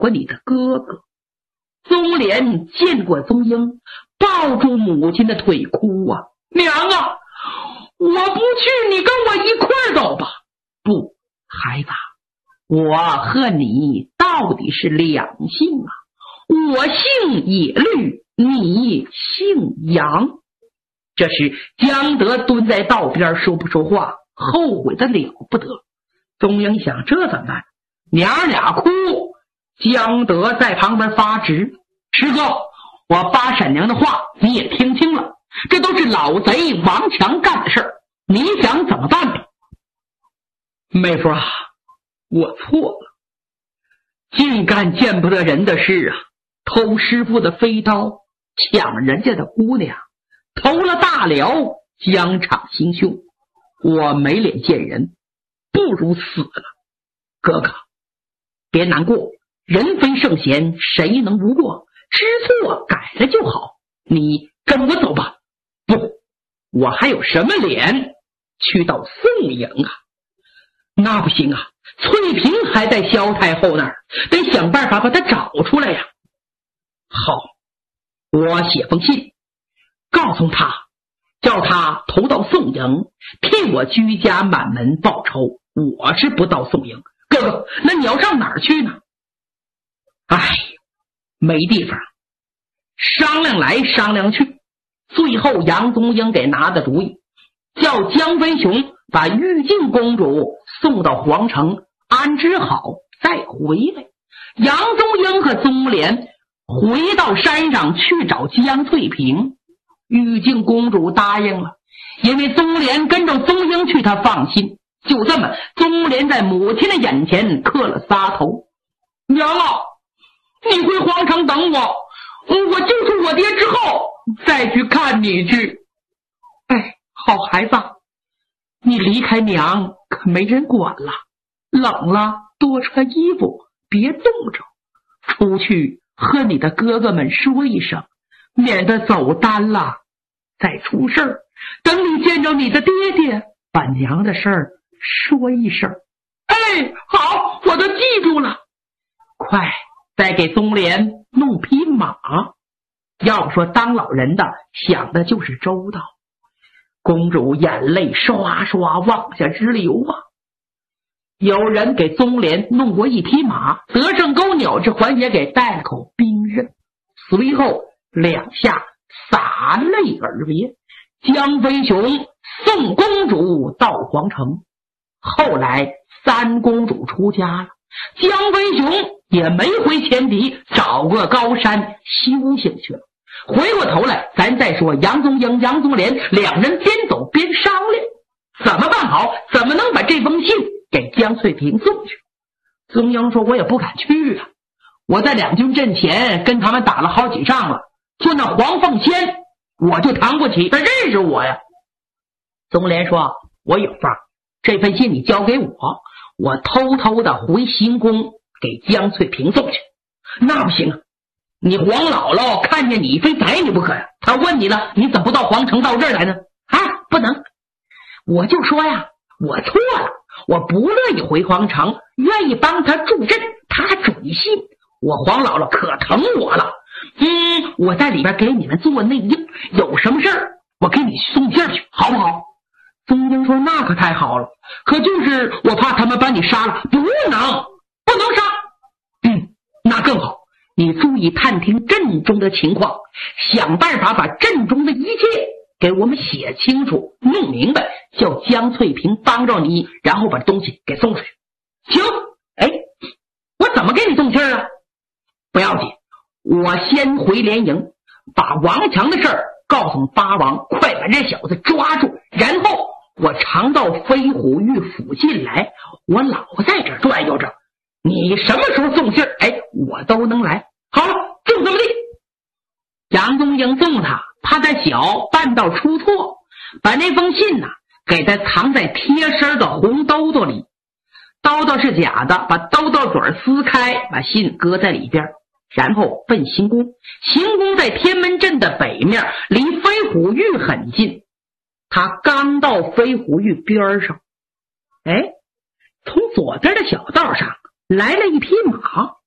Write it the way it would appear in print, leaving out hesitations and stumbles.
过你的哥哥。宗莲见过宗英，抱住母亲的腿哭啊，娘啊，我不去，你跟我一块儿走吧。不，孩子，我和你到底是两姓啊，我姓野绿，你姓杨。这时江德蹲在道边说不说话，后悔的了不得。宗英想，这怎么办？娘俩哭，江德在旁边发直。师哥，我八婶娘的话你也听清了，这都是老贼王强干的事儿，你想怎么办吧？妹夫啊，我错了，净干见不得人的事啊，偷师傅的飞刀，抢人家的姑娘，投了大辽，疆场行凶，我没脸见人，不如死了。哥哥别难过，人非圣贤，谁能无过？知错改了就好，你跟我走吧。不，我还有什么脸去到宋营啊？那不行啊，翠萍还在萧太后那儿，得想办法把她找出来呀。好，我写封信告诉他，叫他投到宋营，替我居家满门报仇。我是不到宋营。哥哥，那你要上哪儿去呢？哎，没地方，商量来商量去，最后杨宗英给拿的主意，叫江飞雄把玉净公主送到皇城安置好再回来。杨宗英和宗莲回到山上去找江翠萍，玉净公主答应了，因为宗莲跟着宗英去，她放心。就这么，宗莲在母亲的眼前磕了仨头。娘啊，你回皇城等我，我救出我爹之后再去看你去。哎，好孩子，你离开娘可没人管了，冷了多穿衣服，别冻着，出去和你的哥哥们说一声，免得走单了再出事儿。等你见着你的爹爹，把娘的事儿说一声。哎，好，我都记住了。快再给宗莲弄匹马。要说当老人的想的就是周到。公主眼泪刷刷往下直流啊。有人给宗莲弄过一匹马，德胜沟鸟之环也给带了口冰刃，随后两下洒泪而别。江飞雄送公主到皇城，后来三公主出家了，江飞雄也没回前敌，找个高山修行去了。回过头来咱再说杨宗英、杨宗莲两人边走边商量怎么办好，怎么能把这封信给江翠萍送去。宗英说，我也不敢去啊，我在两军阵前跟他们打了好几仗了，就那黄凤仙我就扛不起，他认识我呀。宗莲说，我有法，这份信你交给我，我偷偷的回行宫给江翠萍送去。那不行啊，你黄姥姥看见你非宰你不可呀，他问你了，你怎么不到皇城到这儿来呢？啊，不能，我就说呀，我错了，我不乐意回皇城，愿意帮他助阵，他准信，我黄姥姥可疼我了。我在里边给你们做内应，有什么事儿我给你送信去，好不好？宗英说，那可太好了，可就是我怕他们把你杀了。不能杀。那更好，你注意探听阵中的情况，想办法把阵中的一切给我们写清楚弄明白，叫江翠萍帮着你，然后把东西给送出去。行。我怎么给你送信啊？不要紧，我先回连营，把王强的事儿告诉八王，快把这小子抓住，然后我常到飞虎峪附近来，我老在这儿转悠着，你什么时候送信我都能来。好了，就这么地。杨宗英送他，怕他小半道出错，把那封信给他藏在贴身的红兜兜里。兜兜是假的，把兜兜嘴撕开，把信搁在里边，然后奔行宫。行宫在天门阵的北面，离飞虎峪很近。他刚到飞虎峪边上，从左边的小道上来了一匹马。